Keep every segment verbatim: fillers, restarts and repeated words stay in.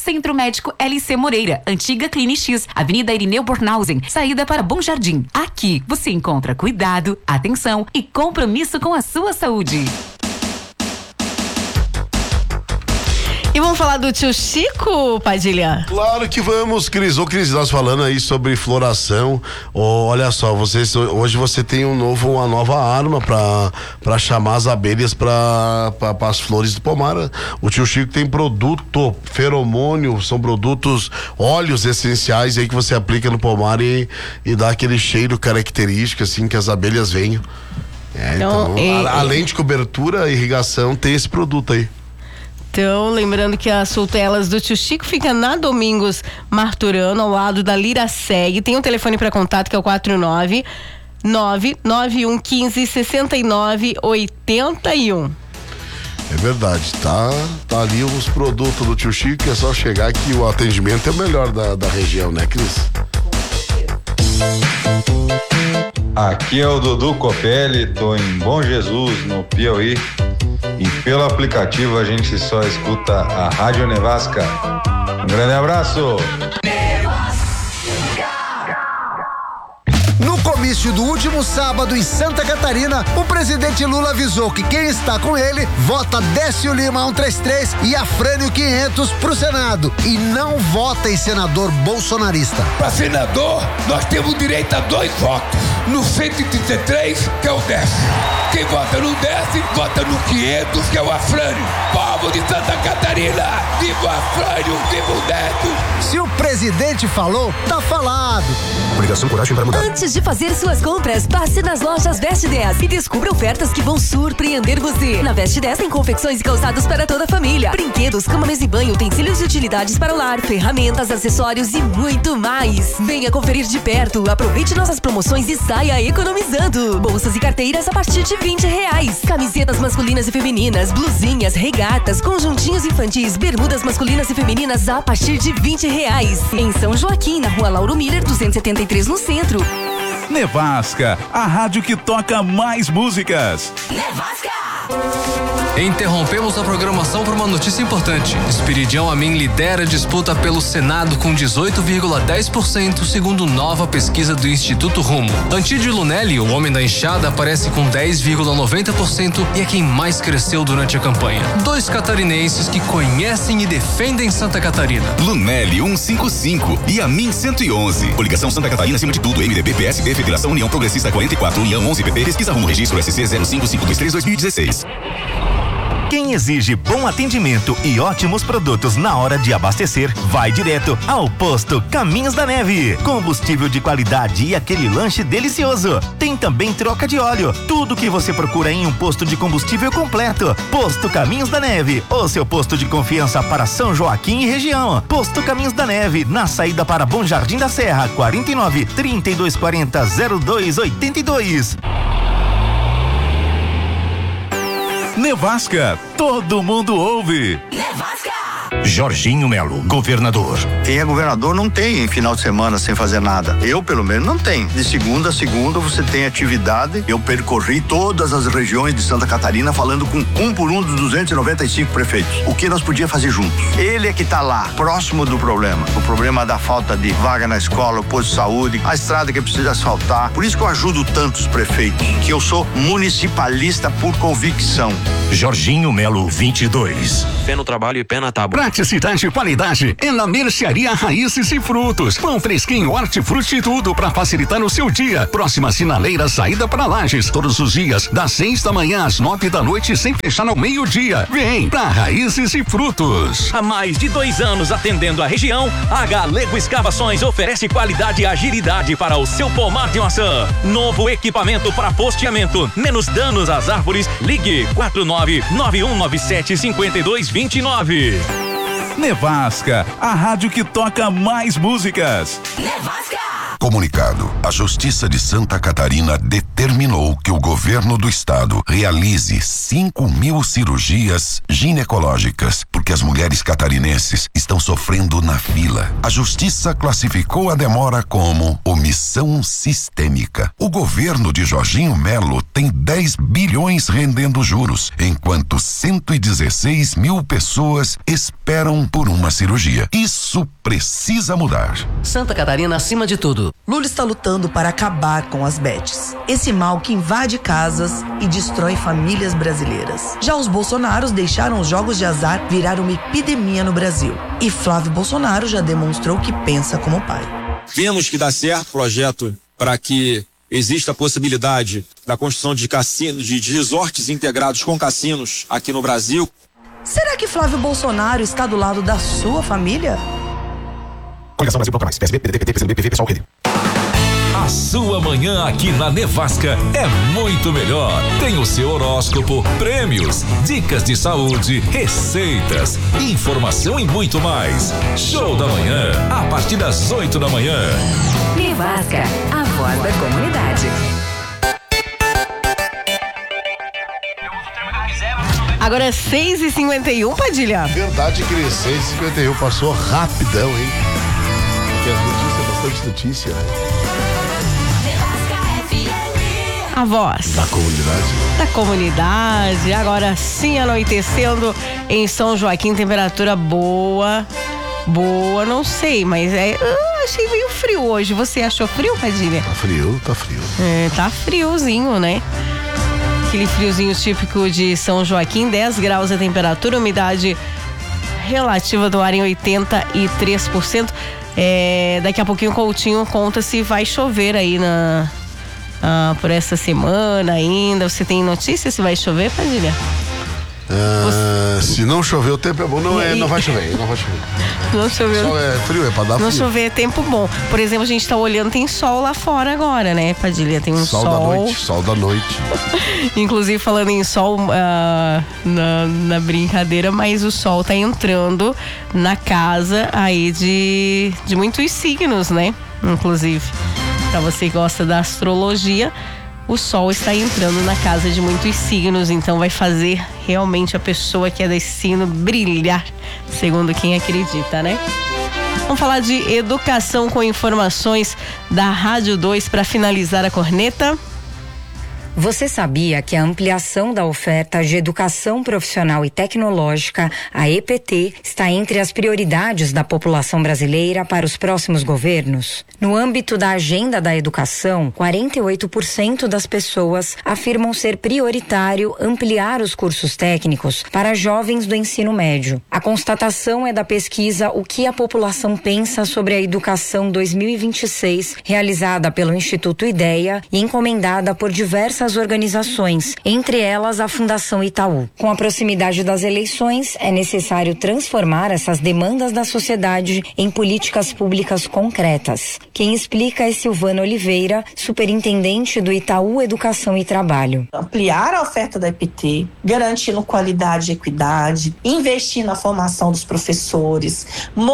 Centro Médico L C Moreira, Antiga Clini X, Avenida Irineu Bornhausen, saída para Bom Jardim. Aqui você encontra cuidado, atenção e compromisso com a sua saúde. E vamos falar do tio Chico, Padilha? Claro que vamos, Cris. Ô, Cris, nós falando aí sobre floração. Oh, olha só, vocês, hoje você tem um novo, uma nova arma pra, pra chamar as abelhas pra, pra, pra as flores do pomar. O tio Chico tem produto feromônio, são produtos, óleos essenciais aí que você aplica no pomar e, e dá aquele cheiro característico, assim, que as abelhas venham. É, então, então e, a, além de cobertura, irrigação, tem esse produto aí. Então, lembrando que as Soutelas do tio Chico fica na Domingos Marturano, ao lado da Liraseg. Tem um telefone para contato que é o quatro nove nove nove um um cinco seis nove oito um. É verdade, tá, tá ali os produtos do tio Chico, é só chegar que o atendimento é o melhor da, da região, né, Cris? Aqui é o Dudu Copelli, tô em Bom Jesus, no Piauí. E pelo aplicativo a gente só escuta a Rádio Nevasca. Um grande abraço. No comício do último sábado em Santa Catarina, o presidente Lula avisou que quem está com ele vota Décio Lima cento e trinta e três e Afrânio quinhentos pro Senado e não vota em senador bolsonarista. Para senador, nós temos direito a dois votos. No cento e trinta e três, que é o Décio. Quem vota no Décio, vota no quinhentos, que é o Afrânio. Povo de Santa Catarina, viva o Afrânio, viva o Décio. Se o presidente falou, tá falado. Obrigação, coragem para mudar. Antes de fazer suas compras, passe nas lojas Veste dez e descubra ofertas que vão surpreender você. Na Veste dez tem confecções e calçados para toda a família, brinquedos, cama, mesa e banho, utensílios e utilidades para o lar, ferramentas, acessórios e muito mais. Venha conferir de perto, aproveite nossas promoções e saia economizando. Bolsas e carteiras a partir de vinte reais. Camisetas masculinas e femininas, blusinhas, regatas, conjuntinhos infantis, bermudas masculinas e femininas a partir de vinte reais. Em São Joaquim, na Rua Lauro Miller, duzentos e setenta e três, no centro. Nevasca, a rádio que toca mais músicas. Nevasca! Interrompemos a programação por uma notícia importante. Esperidião Amin lidera a disputa pelo Senado com dezoito vírgula dez por cento, segundo nova pesquisa do Instituto Rumo. Antídio Lunelli, o homem da enxada, aparece com dez vírgula noventa por cento e é quem mais cresceu durante a campanha. Dois catarinenses que conhecem e defendem Santa Catarina. Lunelli cento e cinquenta e cinco e Amin cento e onze. Coligação Santa Catarina acima de tudo. M D B, P S B, Federação União Progressista quarenta e quatro, União onze, P P, Pesquisa Rumo, Registro S C zero cinco cinco dois três dois mil e dezesseis. Quem exige bom atendimento e ótimos produtos na hora de abastecer, vai direto ao Posto Caminhos da Neve. Combustível de qualidade e aquele lanche delicioso. Tem também troca de óleo. Tudo que você procura em um posto de combustível completo. Posto Caminhos da Neve, o seu posto de confiança para São Joaquim e região. Posto Caminhos da Neve, na saída para Bom Jardim da Serra, quarenta e nove, trinta e dois quarenta, zero dois oitenta e dois. Nevasca, todo mundo ouve. Nevasca! Jorginho Melo, governador. Quem é governador não tem em final de semana sem fazer nada. Eu, pelo menos, não tenho. De segunda a segunda você tem atividade. Eu percorri todas as regiões de Santa Catarina falando com um por um dos duzentos e noventa e cinco prefeitos. O que nós podíamos fazer juntos? Ele é que está lá, próximo do problema. O problema da falta de vaga na escola, o posto de saúde, a estrada que precisa asfaltar. Por isso que eu ajudo tantos prefeitos, que eu sou municipalista por convicção. Jorginho Melo, vinte e dois. Pé no trabalho e pé na tábua. Praticidade e qualidade é na Mercearia Raízes e Frutos. Pão fresquinho, hortifruti e tudo para facilitar o seu dia. Próxima sinaleira, saída para Lages. Todos os dias, das seis da manhã às nove da noite, sem fechar ao meio-dia. Vem pra Raízes e Frutos. Há mais de dois anos atendendo a região, a Galego Escavações oferece qualidade e agilidade para o seu pomar de maçã. Novo equipamento para posteamento, menos danos às árvores. Ligue quatro nove nove um nove sete cinco dois dois nove. Nevasca, a rádio que toca mais músicas. Nevasca! Comunicado: a Justiça de Santa Catarina determinou que o governo do estado realize cinco mil cirurgias ginecológicas, porque as mulheres catarinenses estão sofrendo na fila. A Justiça classificou a demora como omissão sistêmica. O governo de Jorginho Melo tem dez bilhões rendendo juros, enquanto cento e dezesseis mil pessoas esperam por uma cirurgia. Isso precisa mudar. Santa Catarina acima de tudo. Lula está lutando para acabar com as bets. Esse mal que invade casas e destrói famílias brasileiras. Já os Bolsonaros deixaram os jogos de azar virar uma epidemia no Brasil. E Flávio Bolsonaro já demonstrou que pensa como pai. Vemos que dá certo o projeto para que existe a possibilidade da construção de cassinos, de resorts integrados com cassinos aqui no Brasil. Será que Flávio Bolsonaro está do lado da sua família? Coligação Brasil Bloco Mais, P S B, P D T, P T, P C do B, P V, Pessoal, Rede. A sua manhã aqui na Nevasca é muito melhor. Tem o seu horóscopo, prêmios, dicas de saúde, receitas, informação e muito mais. Show da manhã, a partir das oito da manhã. Nevasca, a voz da comunidade. Agora é seis e cinquenta e um, Padilha. Verdade que ele seis e cinquenta e um passou rapidão, hein? Porque as notícias, bastante notícia, né? A voz da comunidade. Da comunidade. Agora sim, anoitecendo em São Joaquim, temperatura boa. Boa, não sei, mas é. Eu achei meio frio hoje. Você achou frio, Padilha? Tá frio, tá frio. É, tá friozinho, né? Aquele friozinho típico de São Joaquim, dez graus a temperatura, umidade relativa do ar em oitenta e três por cento. É, daqui a pouquinho o Coutinho conta se vai chover aí na, ah, por essa semana ainda. Você tem notícia se vai chover, Padilha? Ah, se não chover, o tempo é bom. Não, é, não vai chover, não vai chover. Não choveu. Só é frio, é pra dar Não frio. chover é tempo bom. Por exemplo, a gente tá olhando, tem sol lá fora agora, né, Padilha? Tem um sol. Sol da noite, sol da noite. Inclusive, falando em sol, uh, na, na brincadeira, mas o sol tá entrando na casa aí de, de muitos signos, né? Inclusive, pra você que gosta da astrologia, o sol está entrando na casa de muitos signos, então vai fazer realmente a pessoa que é desse signo brilhar, segundo quem acredita, né? Vamos falar de educação com informações da Rádio dois para finalizar a corneta. Você sabia que a ampliação da oferta de educação profissional e tecnológica, a E P T, está entre as prioridades da população brasileira para os próximos governos? No âmbito da agenda da educação, quarenta e oito por cento das pessoas afirmam ser prioritário ampliar os cursos técnicos para jovens do ensino médio. A constatação é da pesquisa O que a População Pensa sobre a Educação dois mil e vinte e seis, realizada pelo Instituto Ideia e encomendada por diversas organizações, entre elas a Fundação Itaú. Com a proximidade das eleições, é necessário transformar essas demandas da sociedade em políticas públicas concretas. Quem explica é Silvana Oliveira, superintendente do Itaú Educação e Trabalho. Ampliar a oferta da E P T, garantindo qualidade e equidade, investir na formação dos professores,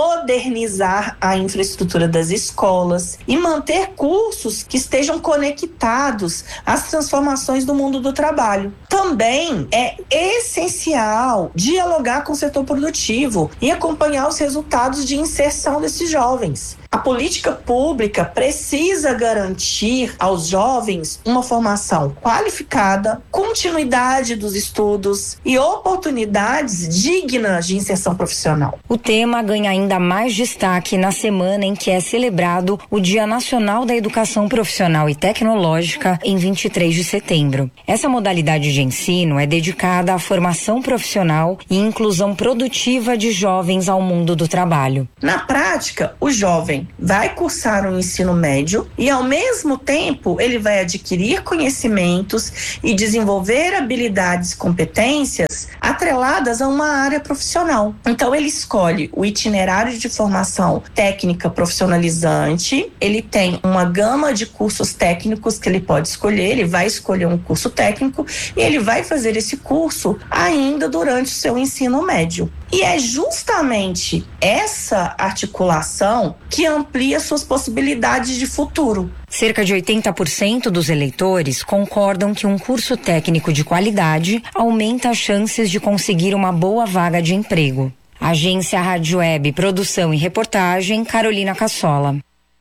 modernizar a infraestrutura das escolas e manter cursos que estejam conectados às transformações do mundo do trabalho. Também é essencial dialogar com o setor produtivo e acompanhar os resultados de inserção desses jovens. A política pública precisa garantir aos jovens uma formação qualificada, continuidade dos estudos e oportunidades dignas de inserção profissional. O tema ganha ainda mais destaque na semana em que é celebrado o Dia Nacional da Educação Profissional e Tecnológica, em vinte e três de setembro. Essa modalidade de ensino é dedicada à formação profissional e inclusão produtiva de jovens ao mundo do trabalho. Na prática, o jovem vai cursar um ensino médio e, ao mesmo tempo, ele vai adquirir conhecimentos e desenvolver habilidades e competências atreladas a uma área profissional. Então, ele escolhe o itinerário de formação técnica profissionalizante, ele tem uma gama de cursos técnicos que ele pode escolher, ele vai escolher um curso técnico e ele vai fazer esse curso ainda durante o seu ensino médio. E é justamente essa articulação que amplia suas possibilidades de futuro. Cerca de oitenta por cento dos eleitores concordam que um curso técnico de qualidade aumenta as chances de conseguir uma boa vaga de emprego. Agência Rádio Web, produção e reportagem, Carolina Cassola.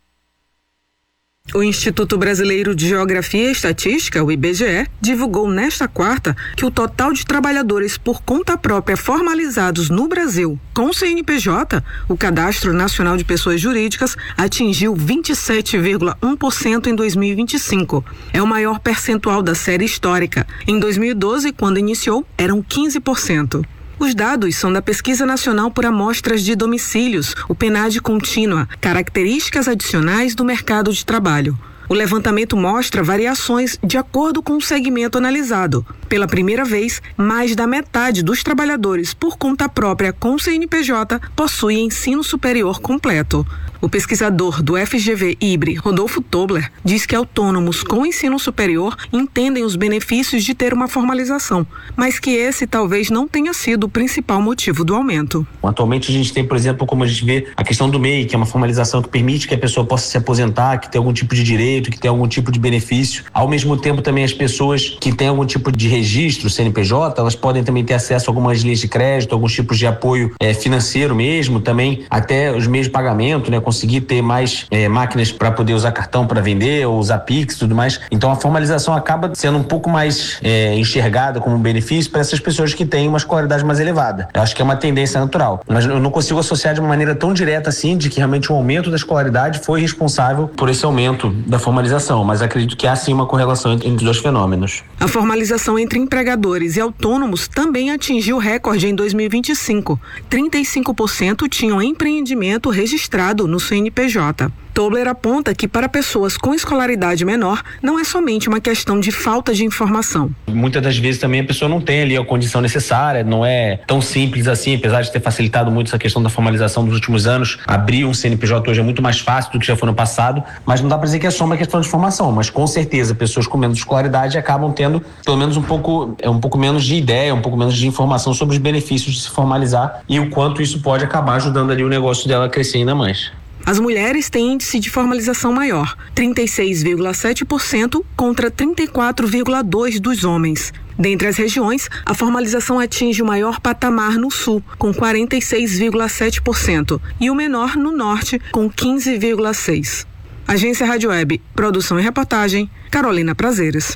O Instituto Brasileiro de Geografia e Estatística, o I B G E, divulgou nesta quarta que o total de trabalhadores por conta própria formalizados no Brasil com o C N P J, o Cadastro Nacional de Pessoas Jurídicas, atingiu vinte e sete vírgula um por cento em dois mil e vinte e cinco. É o maior percentual da série histórica. Em dois mil e doze, quando iniciou, eram quinze por cento. Os dados são da Pesquisa Nacional por Amostras de Domicílios, o PNAD Contínua, características adicionais do mercado de trabalho. O levantamento mostra variações de acordo com o segmento analisado. Pela primeira vez, mais da metade dos trabalhadores por conta própria com C N P J possui ensino superior completo. O pesquisador do F G V I B R, Rodolfo Tobler, diz que autônomos com ensino superior entendem os benefícios de ter uma formalização, mas que esse talvez não tenha sido o principal motivo do aumento. Atualmente a gente tem, por exemplo, como a gente vê, a questão do M E I, que é uma formalização que permite que a pessoa possa se aposentar, que tem algum tipo de direito, que tem algum tipo de benefício. Ao mesmo tempo, também as pessoas que têm algum tipo de registro C N P J, elas podem também ter acesso a algumas linhas de crédito, alguns tipos de apoio é, financeiro mesmo, também até os meios de pagamento, né? Conseguir ter mais é, máquinas para poder usar cartão para vender ou usar Pix e tudo mais. Então a formalização acaba sendo um pouco mais é, enxergada como um benefício para essas pessoas que têm uma escolaridade mais elevada. Eu acho que é uma tendência natural, mas eu não consigo associar de uma maneira tão direta assim de que realmente o aumento da escolaridade foi responsável por esse aumento da formalização, mas acredito que há sim uma correlação entre os dois fenômenos. A formalização entre empregadores e autônomos também atingiu recorde em dois mil e vinte e cinco. trinta e cinco por cento tinham empreendimento registrado no C N P J. Tobler aponta que para pessoas com escolaridade menor não é somente uma questão de falta de informação. Muitas das vezes também a pessoa não tem ali a condição necessária, não é tão simples assim, apesar de ter facilitado muito essa questão da formalização nos últimos anos. Abrir um C N P J hoje é muito mais fácil do que já foi no passado, mas não dá para dizer que é só uma questão de formação, mas com certeza pessoas com menos escolaridade acabam tendo pelo menos um pouco, é um pouco menos de ideia, um pouco menos de informação sobre os benefícios de se formalizar e o quanto isso pode acabar ajudando ali o negócio dela a crescer ainda mais. As mulheres têm índice de formalização maior, trinta e seis vírgula sete por cento contra trinta e quatro vírgula dois por cento dos homens. Dentre as regiões, a formalização atinge o maior patamar no sul, com quarenta e seis vírgula sete por cento, e o menor no norte, com quinze vírgula seis por cento. Agência Rádio Web, produção e reportagem, Carolina Prazeres.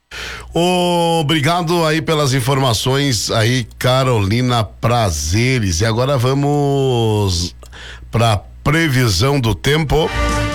Obrigado aí pelas informações aí, Carolina Prazeres. E agora vamos para previsão do tempo.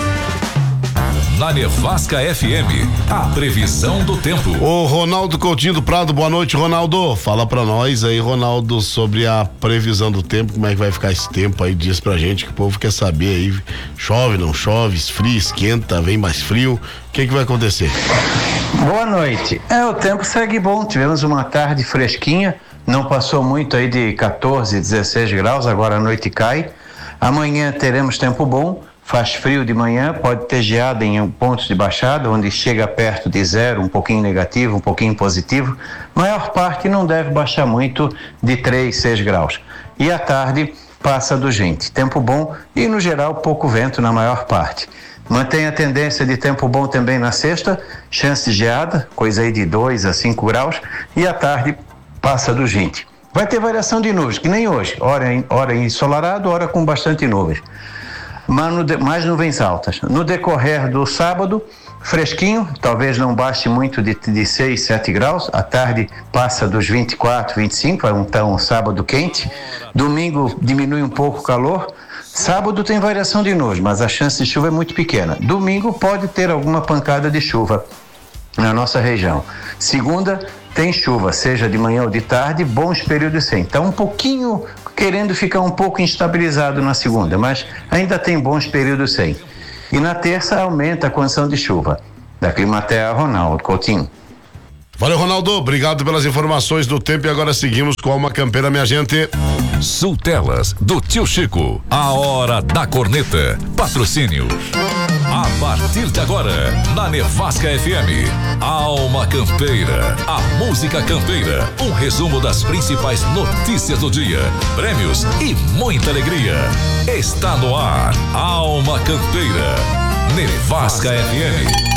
Na Nevasca F M, a previsão do tempo. O Ronaldo Coutinho do Prado, boa noite, Ronaldo. Fala pra nós aí, Ronaldo, sobre a previsão do tempo, como é que vai ficar esse tempo aí, diz pra gente, que o povo quer saber aí, chove, não chove, esfria, esquenta, vem mais frio, o que que vai acontecer? Boa noite. É, o tempo segue bom, tivemos uma tarde fresquinha, não passou muito aí de quatorze, dezesseis graus, agora a noite cai. Amanhã teremos tempo bom, faz frio de manhã, pode ter geada em pontos de baixada, onde chega perto de zero, um pouquinho negativo, um pouquinho positivo. Maior parte não deve baixar muito, de três, seis graus. E à tarde passa dos vinte. Tempo bom e, no geral, pouco vento na maior parte. Mantém a tendência de tempo bom também na sexta, chance de geada, coisa aí de dois a cinco graus, e à tarde passa dos vinte. Vai ter variação de nuvens, que nem hoje, hora, hora ensolarado, hora com bastante nuvens, mas no de, mais nuvens altas. No decorrer do sábado, fresquinho, talvez não baixe muito de, de seis, sete graus, à tarde passa dos vinte e quatro, vinte e cinco, é um, então, um sábado quente. Domingo diminui um pouco o calor. Sábado tem variação de nuvens, mas a chance de chuva é muito pequena. Domingo pode ter alguma pancada de chuva na nossa região. Segunda, tem chuva, seja de manhã ou de tarde, bons períodos sem. Está um pouquinho querendo ficar um pouco instabilizado na segunda, mas ainda tem bons períodos sem. E na terça aumenta a condição de chuva. Da Climaterra, Ronaldo Coutinho. Valeu, Ronaldo, obrigado pelas informações do tempo e agora seguimos com uma campeira, minha gente. Sultelas do Tio Chico, a hora da corneta, patrocínio A partir de agora, na Nevasca F M, Alma Campeira, a música campeira, um resumo das principais notícias do dia, prêmios e muita alegria. Está no ar, Alma Campeira, Nevasca F M.